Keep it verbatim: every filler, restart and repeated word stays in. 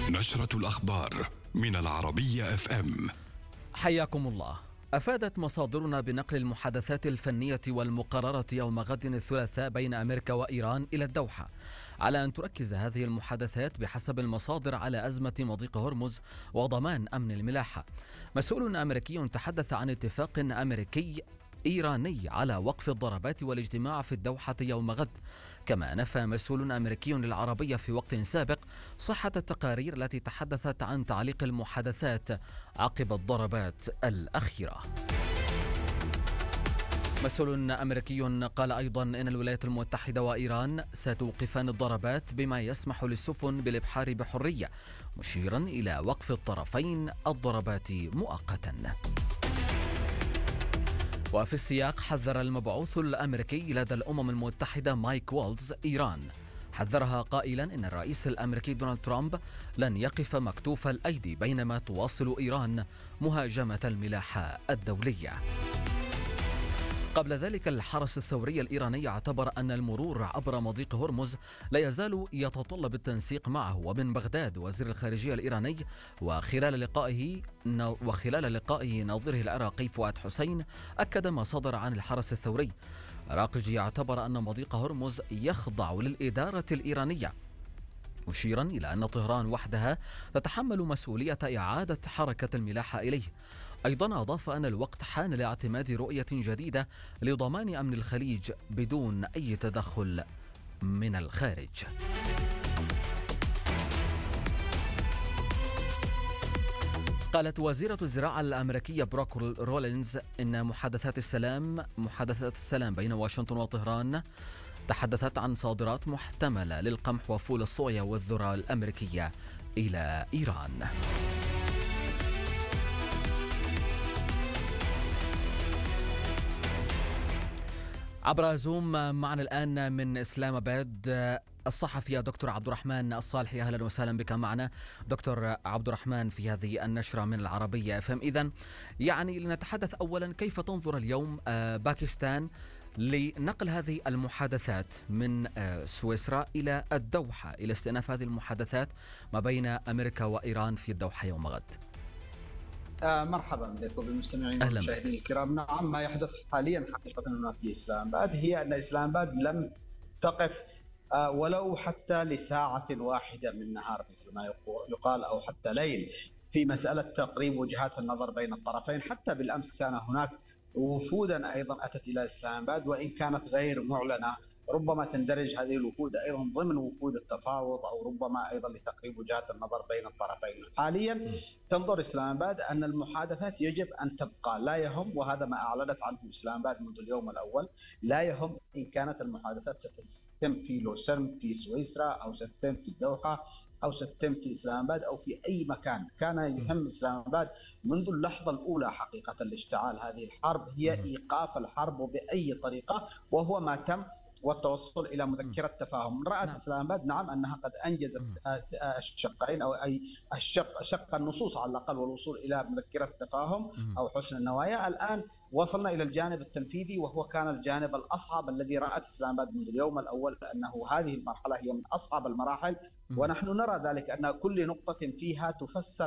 نشرة الأخبار من العربية اف ام. حياكم الله. أفادت مصادرنا بنقل المحادثات الفنية والمقررة يوم غد الثلاثاء بين أمريكا وإيران إلى الدوحة، على أن تركز هذه المحادثات بحسب المصادر على أزمة مضيق هرمز وضمان أمن الملاحة. مسؤول أمريكي تحدث عن اتفاق أمريكي إيراني على وقف الضربات والاجتماع في الدوحة يوم غد. كما نفى مسؤول أمريكي للعربية في وقت سابق صحة التقارير التي تحدثت عن تعليق المحادثات عقب الضربات الأخيرة. مسؤول أمريكي قال أيضا إن الولايات المتحدة وإيران ستوقفان الضربات بما يسمح للسفن بالإبحار بحرية، مشيرا إلى وقف الطرفين الضربات مؤقتا. وفي السياق، حذر المبعوث الأمريكي لدى الأمم المتحدة مايك والز إيران، حذرها قائلا إن الرئيس الأمريكي دونالد ترامب لن يقف مكتوف الأيدي بينما تواصل إيران مهاجمة الملاحة الدولية. قبل ذلك، الحرس الثوري الإيراني اعتبر أن المرور عبر مضيق هرمز لا يزال يتطلب التنسيق معه ومن بغداد. وزير الخارجية الإيراني وخلال لقائه وخلال لقائه نظيره العراقي فؤاد حسين أكد ما صدر عن الحرس الثوري. راقجي اعتبر أن مضيق هرمز يخضع للإدارة الإيرانية، مشيرا إلى أن طهران وحدها تتحمل مسؤولية إعادة حركة الملاحة إليه. أيضا أضاف أن الوقت حان لاعتماد رؤية جديدة لضمان أمن الخليج بدون أي تدخل من الخارج. قالت وزيرة الزراعة الأمريكية بروك رولينز إن محادثات السلام محادثات السلام بين واشنطن وطهران تحدثت عن صادرات محتملة للقمح وفول الصويا والذرة الأمريكية إلى إيران. عبر زوم معنا الآن من إسلام آباد الصحفي دكتور عبد الرحمن الصالحي. أهلا وسهلا بك معنا دكتور عبد الرحمن في هذه النشرة من العربية اف ام. إذن يعني لنتحدث أولا، كيف تنظر اليوم باكستان لنقل هذه المحادثات من سويسرا إلى الدوحة، إلى استئناف هذه المحادثات ما بين أمريكا وإيران في الدوحة يوم غد؟ آه مرحبا بك وبالمستمعين والمشاهدين الكرام. نعم، ما يحدث حاليا حقيقة هنا في إسلام آباد هي أن إسلام آباد لم تقف آه ولو حتى لساعة واحدة من نهار مثل ما يقال أو حتى ليل في مسألة تقريب وجهات النظر بين الطرفين. حتى بالأمس كان هناك وفودا أيضا أتت إلى إسلام آباد وإن كانت غير معلنة، ربما تندرج هذه الوفود أيضا ضمن وفود التفاوض أو ربما أيضا لتقريب وجهات النظر بين الطرفين. حاليا تنظر إسلام آباد أن المحادثات يجب أن تبقى، لا يهم، وهذا ما أعلنت عنه إسلام آباد منذ اليوم الأول، لا يهم إن كانت المحادثات ستتم في لوسرن في سويسرا أو ستتم في الدوحة أو ستتم في إسلام آباد أو في أي مكان. كان يهم إسلام آباد منذ اللحظة الأولى حقيقة لاشتعال هذه الحرب هي إيقاف الحرب بأي طريقة، وهو ما تم، والتوصل الى مذكره تفاهم. رأت نعم. إسلام آباد نعم انها قد انجزت الشقين او اي الشق شق النصوص على الاقل والوصول الى مذكره تفاهم او حسن النوايا. الان وصلنا الى الجانب التنفيذي وهو كان الجانب الاصعب الذي رأت إسلام آباد منذ اليوم الاول انه هذه المرحله هي من اصعب المراحل، ونحن نرى ذلك ان كل نقطه فيها تفسر